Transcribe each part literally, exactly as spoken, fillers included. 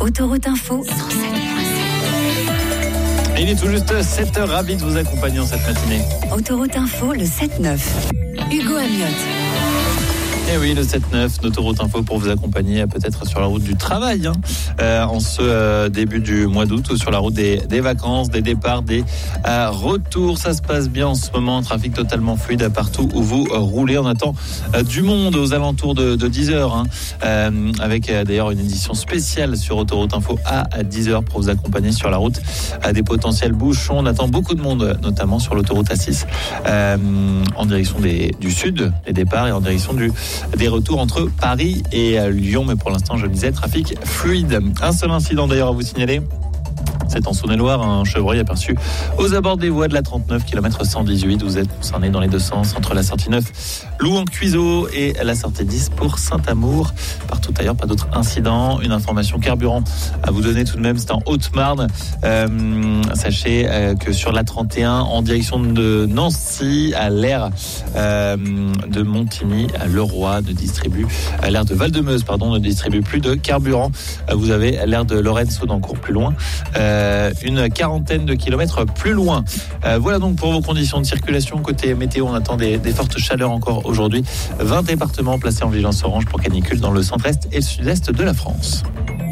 Autoroute Info cent sept virgule sept. Il est tout juste sept heures, ravi de vous accompagner en cette matinée. Autoroute Info, le sept neuf. Hugo Amiotte. Et oui, le sept neuf d'Autoroute Info pour vous accompagner peut-être sur la route du travail hein, euh, en ce euh, début du mois d'août ou sur la route des, des vacances, des départs, des euh, retours. Ça se passe bien en ce moment, un trafic totalement fluide partout où vous euh, roulez. On attend euh, du monde aux alentours de, de dix heures hein, euh, avec euh, d'ailleurs une édition spéciale sur Autoroute Info à dix heures pour vous accompagner sur la route à des potentiels bouchons. On attend beaucoup de monde, notamment sur l'autoroute A six euh, en direction des, du sud, les départs, et en direction du des retours entre Paris et Lyon, mais pour l'instant, je le disais, trafic fluide. Un seul incident d'ailleurs à vous signaler. C'est en Saône-et-Loire, un chevreuil aperçu aux abords des voies de la trente-neuf, kilomètre cent dix-huit. Vous êtes concerné dans les deux sens entre la sortie neuf Louan-Cuiseaux et la sortie dix pour Saint-Amour. Partout ailleurs, pas d'autres incidents. Une information carburant à vous donner tout de même, c'est en Haute-Marne. Euh, sachez euh, que sur la trente et un, en direction de Nancy, à l'aire euh, de Montigny, à Leroy, ne distribue, à l'aire de Val-de-Meuse, pardon, ne distribue plus de carburant. Euh, vous avez l'aire de Lorraine-Saunancourt plus loin. Euh, une quarantaine de kilomètres plus loin. Euh, voilà donc pour vos conditions de circulation. Côté météo, on attend des, des fortes chaleurs encore aujourd'hui. vingt départements placés en vigilance orange pour canicule dans le centre-est et le sud-est de la France.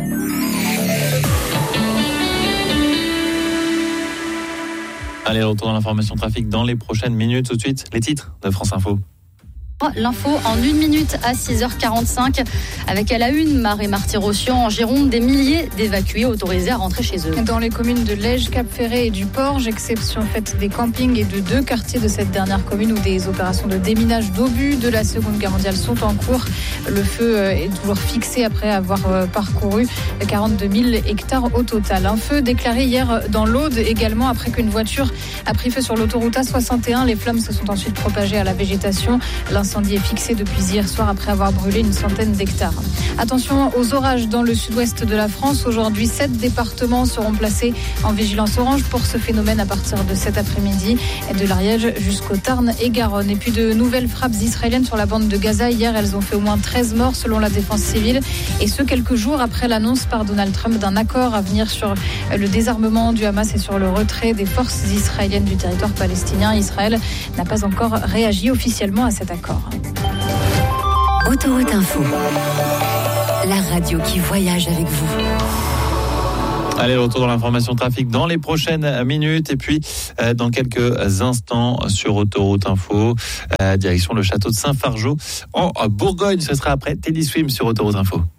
Allez, retour dans l'information trafic dans les prochaines minutes. Tout de suite, les titres de France Info. L'info en une minute à six heures quarante-cinq. Avec à la une, Mar et Marty-Rossian en Gironde, des milliers d'évacués autorisés à rentrer chez eux. Dans les communes de Lège, Cap-Ferré et du Porge, exception faite des campings et de deux quartiers de cette dernière commune où des opérations de déminage d'obus de la Seconde Guerre mondiale sont en cours. Le feu est toujours fixé après avoir parcouru quarante-deux mille hectares au total. Un feu déclaré hier dans l'Aude également après qu'une voiture a pris feu sur l'autoroute A soixante et un. Les flammes se sont ensuite propagées à la végétation. L'incendie est fixé depuis hier soir après avoir brûlé une centaine d'hectares. Attention aux orages dans le sud-ouest de la France. Aujourd'hui, sept départements seront placés en vigilance orange pour ce phénomène à partir de cet après-midi, de l'Ariège jusqu'au Tarn et Garonne. Et puis de nouvelles frappes israéliennes sur la bande de Gaza. Hier, elles ont fait au moins treize morts selon la défense civile. Et ce, quelques jours après l'annonce par Donald Trump d'un accord à venir sur le désarmement du Hamas et sur le retrait des forces israéliennes du territoire palestinien. Israël n'a pas encore réagi officiellement à cet accord. Autoroute Info, la radio qui voyage avec vous. Allez, retour dans l'information trafic dans les prochaines minutes. Et puis, euh, dans quelques instants sur Autoroute Info, euh, direction le château de Saint-Fargeau en Bourgogne. Ce sera après Teddy Swim sur Autoroute Info.